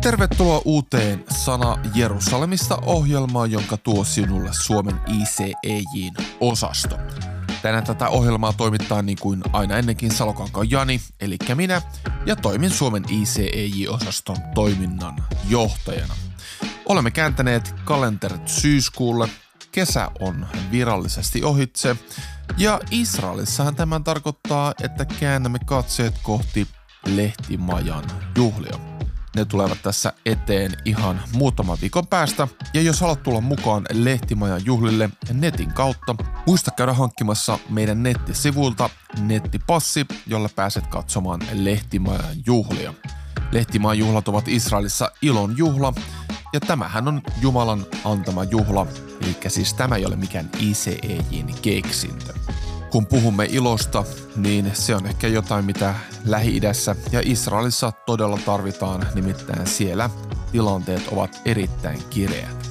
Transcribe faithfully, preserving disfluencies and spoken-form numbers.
Tervetuloa uuteen Sana Jerusalemista -ohjelmaan, jonka tuo sinulle Suomen I C E J:n osasto. Tänään tätä ohjelmaa toimittaa niin kuin aina ennenkin Salokankaan Jani, eli minä, ja toimin Suomen I C E J-osaston toiminnan johtajana. Olemme kääntäneet kalenterit syyskuulle, kesä on virallisesti ohitse, ja Israelissahan tämän tarkoittaa, että käännämme katseet kohti Lehtimajan juhlia. Ne tulevat tässä eteen ihan muutaman viikon päästä, ja jos haluat tulla mukaan Lehtimajan juhlille netin kautta, muista käydä hankkimassa meidän nettisivuilta nettipassi, jolla pääset katsomaan Lehtimajan juhlia. Lehtimajan juhlat ovat Israelissa ilon juhla, ja tämähän on Jumalan antama juhla, eli siis tämä ei ole mikään I C E J:n keksintö. Kun puhumme ilosta, niin se on ehkä jotain, mitä Lähi-idässä ja Israelissa todella tarvitaan, nimittäin siellä tilanteet ovat erittäin kireät.